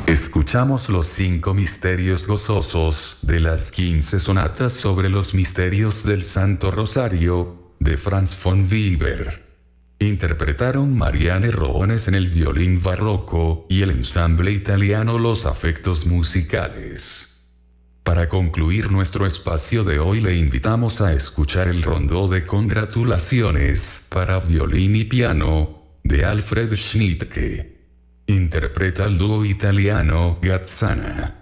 Escuchamos los 5 misterios gozosos de las 15 sonatas sobre los misterios del Santo Rosario, de Franz von Weber. Interpretaron Marianne Rohones en el violín barroco y el ensamble italiano Los Afectos Musicales. Para concluir nuestro espacio de hoy le invitamos a escuchar el rondó de Congratulaciones para violín y piano, de Alfred Schnittke. Interpreta el dúo italiano Gazzana.